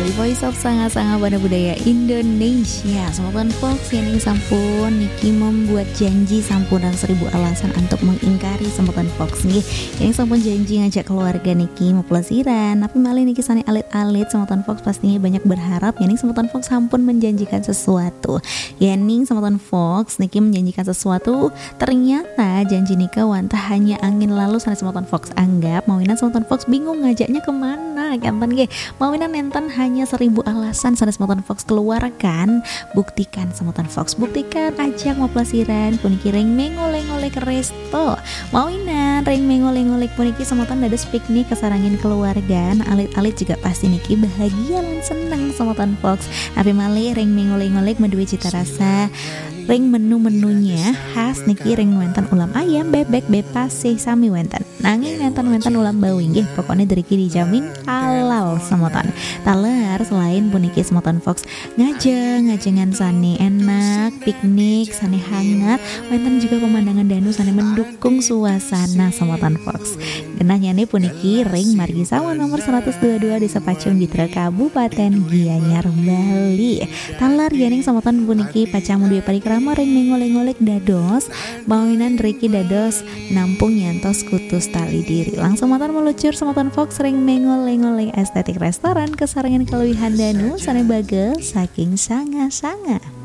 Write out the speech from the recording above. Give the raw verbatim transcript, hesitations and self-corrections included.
melalui Voice of Sanga-Sanga pada budaya Indonesia. Sobat Fox, yang ini sampun Niki membuat janji sampunan seribu alasan untuk mengingkari Sobat Fox nih. Yang sampun janji ngajak keluarga Niki mau pelesiran, tapi malah Niki sani alit-alit. Sobat Fox pastinya banyak berharap ya nih Sobat Fox sampun menjanjikan sesuatu. Ya nih Sobat Fox, Niki menjanjikan sesuatu, ternyata janji nikah wantah hanya angin lalu. Sana Sobat Fox anggap mawinan Sobat Fox bingung ngajaknya kemana kan ge mawinan nenten hanya seribu alasan. Sana Sobat Fox keluarkan, buktikan Sobat Fox, buktikan ajak mau pelesiran puniki reng mengoleng-oleng ke resto mawinan reng mengoleng-oleng puniki semotan dados piknik kesarangin keluarga. Nah, alit-alit juga pasti niki bahagia dan senang Sobat Fox. Tapi malih reng mengoleng-oleng menduwe cita rasa ring menu-menunya khas niki ring wenten ulam ayam, bebek, bebas sih sami wenten. Nanging wenten-wenten ulam bawing nggih pokoknya deriki dijamin halal semotan. Taler selain puniki semotan Fox ngajeng ngajengan sane enak, piknik sane hangat, wenten juga pemandangan danau sane mendukung suasana semotan Fox. Genahnya nih puniki ring Margi Sawah nomor seratus dua puluh dua Desa Pacung Ditra Kabupaten Gianyar Bali. Taler gening semotan puniki pacamu dua parikrama ring mengolek-olek dados mawinan Riki dados nampung nyantos kutus tali diri. Langsung motor meluncur semotan Fox ring mengoleng-oleng estetik restoran kesarangan keluwihan danu sane bagel saking sanga-sanga.